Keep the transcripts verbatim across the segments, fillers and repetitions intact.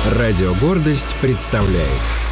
Радио «Гордость» представляет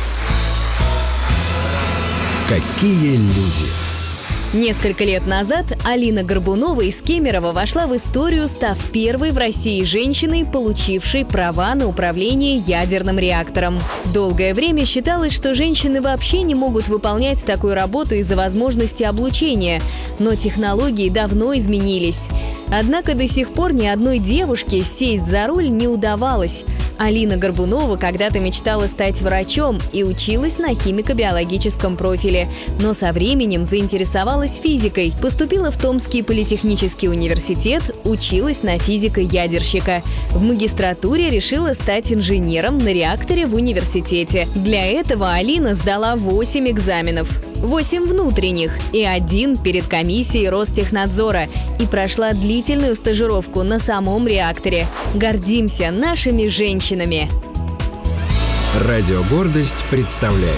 «Какие люди». Несколько лет назад Алина Горбунова из Кемерово вошла в историю, став первой в России женщиной, получившей права на управление ядерным реактором. Долгое время считалось, что женщины вообще не могут выполнять такую работу из-за возможности облучения, но технологии давно изменились. Однако до сих пор ни одной девушке сесть за руль не удавалось. Алина Горбунова когда-то мечтала стать врачом и училась на химико-биологическом профиле, но со временем заинтересовалась физикой, поступила в Томский политехнический университет, училась на физика-ядерщика. В магистратуре решила стать инженером на реакторе в университете. Для этого Алина сдала восемь экзаменов. восемь внутренних и один перед комиссией Ростехнадзора и прошла длительную стажировку на самом реакторе. Гордимся нашими женщинами! Радио «Гордость» представляет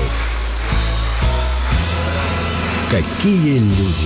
«Какие люди».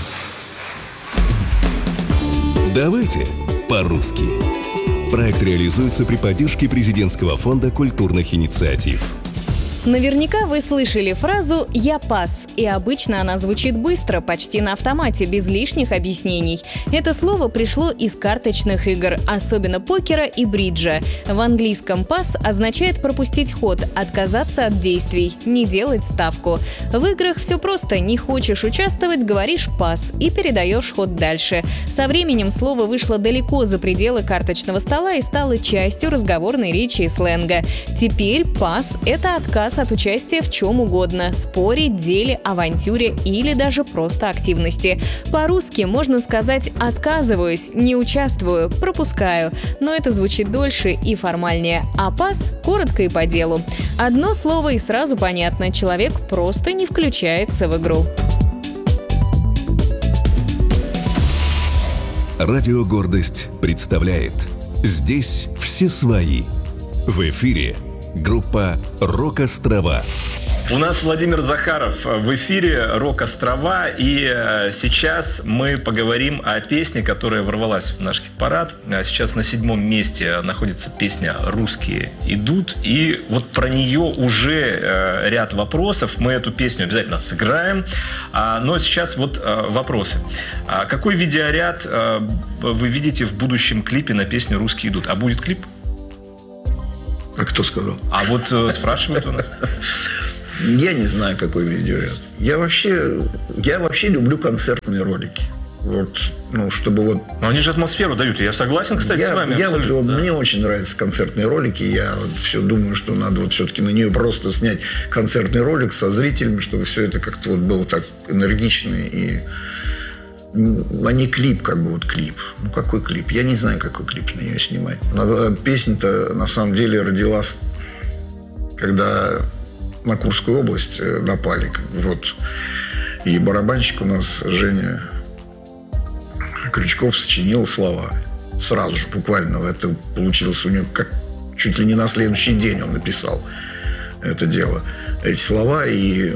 Давайте по-русски. Проект реализуется при поддержке Президентского фонда культурных инициатив. Наверняка вы слышали фразу «я пас», и обычно она звучит быстро, почти на автомате, без лишних объяснений. Это слово пришло из карточных игр, особенно покера и бриджа. В английском «пас» означает пропустить ход, отказаться от действий, не делать ставку. В играх все просто: не хочешь участвовать, говоришь «пас» и передаешь ход дальше. Со временем слово вышло далеко за пределы карточного стола и стало частью разговорной речи и сленга. Теперь «пас» — это отказ от участия в чем угодно – споре, деле, авантюре или даже просто активности. По-русски можно сказать «отказываюсь», «не участвую», «пропускаю», но это звучит дольше и формальнее, а «пас» – коротко и по делу. Одно слово и сразу понятно – человек просто не включается в игру. Радио «Гордость» представляет «Здесь все свои». В эфире группа «Рок-Острова». У нас Владимир Захаров в эфире «Рок-Острова», и сейчас мы поговорим о песне, которая ворвалась в наш хит-парад. Сейчас на седьмом месте находится песня «Русские идут», и вот про нее уже ряд вопросов. Мы эту песню обязательно сыграем, но сейчас вот вопросы. Какой видеоряд вы видите в будущем клипе на песню «Русские идут»? А будет клип? А кто сказал? А вот э, спрашивают у нас. Я не знаю, какой видеоряд. Я вообще, я вообще люблю концертные ролики. Вот, ну, чтобы вот... Но они же атмосферу дают. Я согласен, кстати, я, с вами. Я вот, да. Мне очень нравятся концертные ролики. Я вот все думаю, что надо вот все-таки на нее просто снять концертный ролик со зрителями, чтобы все это как-то вот было так энергично и... А не клип, как бы вот клип. Ну, какой клип? Я не знаю, какой клип на нее снимать. Но песня-то на самом деле родилась, когда на Курскую область напали. Вот. И барабанщик у нас, Женя Крючков, сочинил слова. Сразу же, буквально. Это получилось у него как чуть ли не на следующий день он написал это дело. Эти слова. И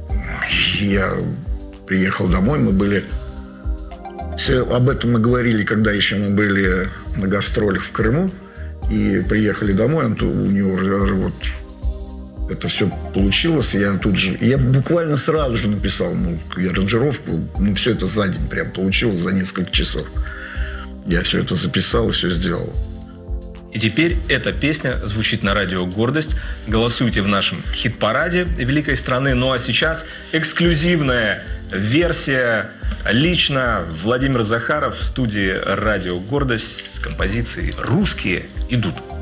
я приехал домой, мы были... Все об этом мы говорили, когда еще мы были на гастролях в Крыму. И приехали домой, он, у него вот это все получилось. Я тут же, я буквально сразу же написал ну, аранжировку. Ну, все это за день прям получилось, за несколько часов. Я все это записал и все сделал. И теперь эта песня звучит на радио «Гордость». Голосуйте в нашем хит-параде великой страны. Ну а сейчас эксклюзивная версия. Лично Владимир Захаров в студии радио «Гордость» с композицией «Русские идут».